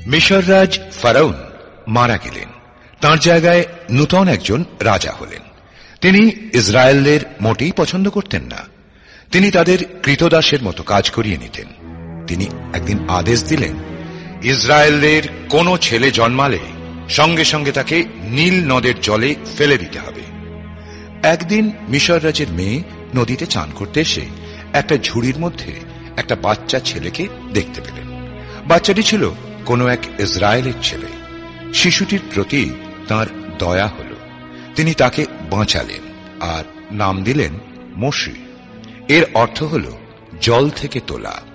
মিশর রাজ ফারাউন মারা গেলেন। তাঁর জায়গায় নূতন একজন রাজা হলেন। তিনি ইসরায়েলদের মোটেই পছন্দ করতেন না। তিনি তাদের কৃতদাসের মতো কাজ করিয়ে নিতেন। তিনি একদিন আদেশ দিলেন, ইসরায়েলদের কোন ছেলে জন্মালে সঙ্গে সঙ্গে তাকে নীল নদের জলে ফেলে দিতে হবে। একদিন মিশর রাজের মেয়ে নদীতে চান করতে এসে একটা ঝুড়ির মধ্যে একটা বাচ্চা ছেলেকে দেখতে পেলেন। বাচ্চাটি ছিল কোনো এক ইসরায়েলের ছেলে। শিশুটির প্রতি তাঁর দয়া হল। তিনি তাকে বাঁচালেন আর নাম দিলেন মোশে। এর অর্থ হল জল থেকে তোলা।